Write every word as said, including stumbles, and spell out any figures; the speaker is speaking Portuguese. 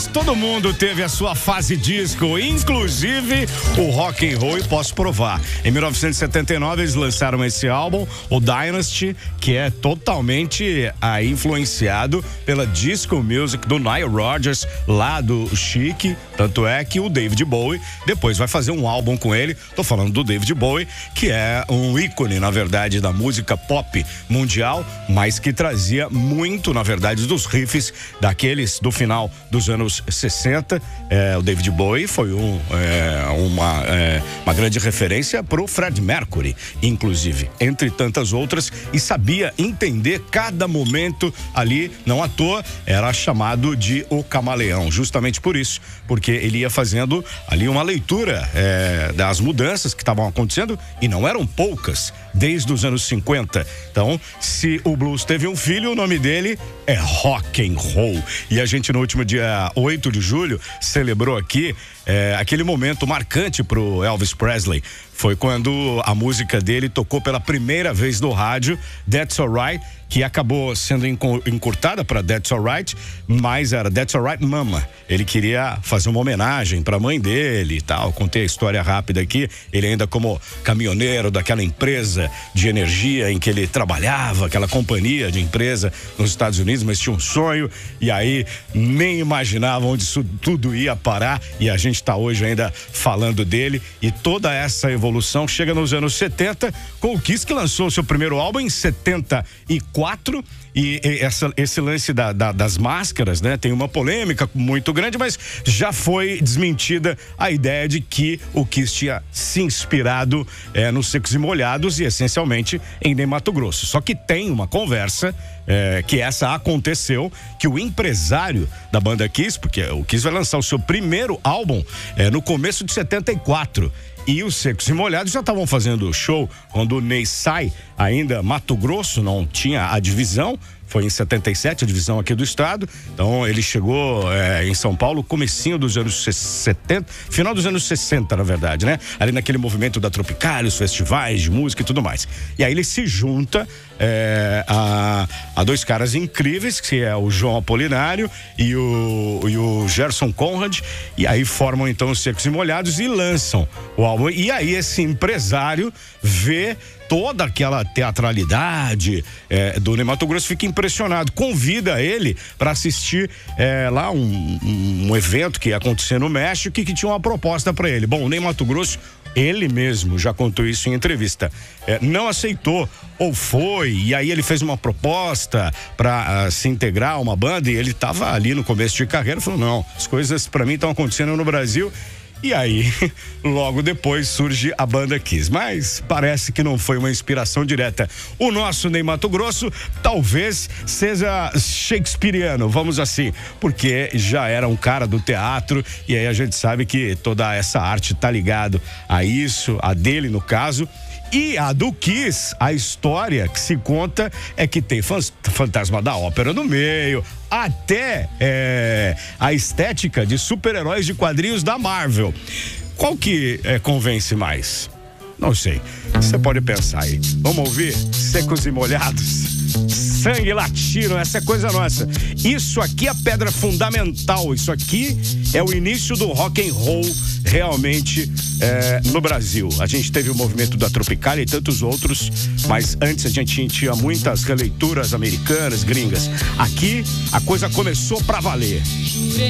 todo mundo teve a sua fase disco, inclusive o rock and roll, e posso provar. Em mil novecentos e setenta e nove eles lançaram esse álbum, o Dynasty, que é totalmente ah, influenciado pela disco music do Nile Rodgers, lá do Chic. Tanto é que o David Bowie depois vai fazer um álbum com ele. Tô falando do David Bowie, que é um ícone, na verdade, da música pop mundial, mas que trazia muito, na verdade, dos riffs daqueles do final dos anos sessenta. É, o David Bowie foi um, é, uma, é, uma grande referência pro Fred Mercury, inclusive, entre tantas outras, e sabia entender cada momento ali. Não à toa era chamado de o camaleão, justamente por isso, porque ele ia fazendo ali uma leitura é, das mudanças que estavam acontecendo, e não eram poucas, desde os anos cinquenta. Então, se o blues teve um filho, o nome dele é rock and roll. E a gente, no último dia oito de julho, celebrou aqui é, aquele momento marcante pro Elvis Presley. Foi quando a música dele tocou pela primeira vez no rádio, That's Alright, que acabou sendo encurtada para That's Alright, mas era That's Alright Mama. Ele queria fazer uma homenagem para a mãe dele e tal. Contei a história rápida aqui. Ele ainda como caminhoneiro daquela empresa de energia em que ele trabalhava, aquela companhia de empresa nos Estados Unidos, mas tinha um sonho, e aí nem imaginava onde isso tudo ia parar, e a gente está hoje ainda falando dele. E toda essa evolução chega nos anos setenta, com o Kiss, que lançou seu primeiro álbum em setenta e quatro, e essa, esse lance da, da, das máscaras, né? Tem uma polêmica muito grande, mas já foi desmentida a ideia de que o Kiss tinha se inspirado é, nos Secos e Molhados e essencialmente em Ney Matogrosso. Só que tem uma conversa é, que essa aconteceu, que o empresário da banda Kiss, porque o Kiss vai lançar o seu primeiro álbum é, no começo de setenta e quatro, e os Secos e Molhados já estavam fazendo show quando o Ney sai, ainda Mato Grosso, não tinha a divisão. Foi em setenta e sete, a divisão aqui do estado. Então ele chegou é, em São Paulo comecinho dos anos setenta, final dos anos sessenta, na verdade, né? Ali naquele movimento da Tropicália, os festivais de música e tudo mais. E aí ele se junta é, a, a dois caras incríveis, que é o João Apolinário e o, e o Gerson Conrad. E aí formam então os Secos e Molhados e lançam o álbum. E aí esse empresário vê toda aquela teatralidade é, do Ney Matogrosso, fica impressionado, convida ele para assistir é, lá um, um, um evento que ia acontecer no México, e que tinha uma proposta para ele. Bom, o Ney Matogrosso, ele mesmo já contou isso em entrevista, é, não aceitou, ou foi, e aí ele fez uma proposta para uh, se integrar a uma banda, e ele estava ali no começo de carreira, falou: não, as coisas para mim estão acontecendo no Brasil. E aí, logo depois surge a banda Kiss, mas parece que não foi uma inspiração direta. O nosso Ney Matogrosso talvez seja shakespeariano, vamos assim, porque já era um cara do teatro, e aí a gente sabe que toda essa arte tá ligado a isso, a dele no caso. E a do Kiss, a história que se conta é que tem fantasma da ópera no meio, até é, a estética de super-heróis de quadrinhos da Marvel. Qual que é, convence mais? Não sei. Você pode pensar aí. Vamos ouvir? Secos e Molhados. Sangue latino, essa é coisa nossa. Isso aqui é a pedra fundamental. Isso aqui é o início do rock and roll realmente é, no Brasil. A gente teve o movimento da Tropicália e tantos outros, mas antes a gente tinha muitas releituras americanas, gringas. Aqui a coisa começou pra valer.